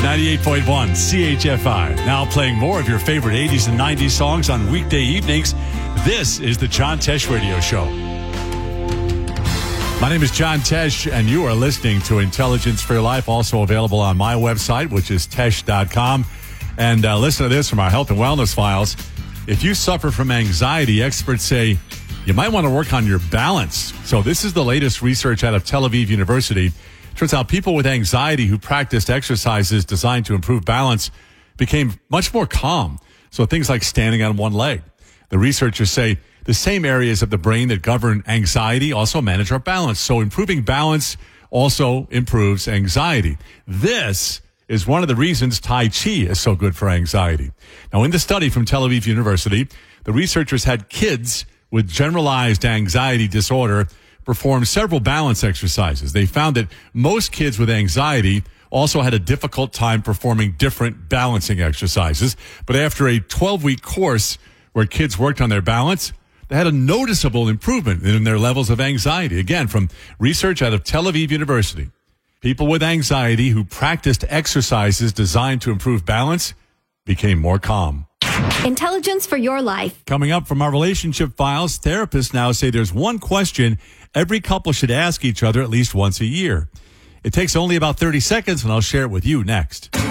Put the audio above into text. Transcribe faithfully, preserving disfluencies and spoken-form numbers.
ninety-eight point one C H F I. Now playing more of your favorite eighties and nineties songs on weekday evenings. This is the John Tesh Radio Show. My name is John Tesh, and you are listening to Intelligence for Your Life, also available on my website, which is tesh dot com. And uh, listen to this from our health and wellness files. If you suffer from anxiety, experts say you might want to work on your balance. So this is the latest research out of Tel Aviv University. Turns out people with anxiety who practiced exercises designed to improve balance became much more calm. So things like standing on one leg. The researchers say the same areas of the brain that govern anxiety also manage our balance. So improving balance also improves anxiety. This is one of the reasons Tai Chi is so good for anxiety. Now, in the study from Tel Aviv University, the researchers had kids with generalized anxiety disorder perform several balance exercises. They found that most kids with anxiety also had a difficult time performing different balancing exercises. But after a twelve-week course where kids worked on their balance, they had a noticeable improvement in their levels of anxiety. Again, from research out of Tel Aviv University, people with anxiety who practiced exercises designed to improve balance became more calm. Intelligence for your life. Coming up from our relationship files, therapists now say there's one question every couple should ask each other at least once a year. It takes only about thirty seconds, and I'll share it with you next.